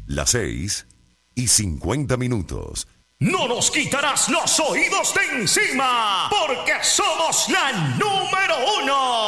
Las 6:50. No nos quitarás los oídos de encima, porque somos la número 1.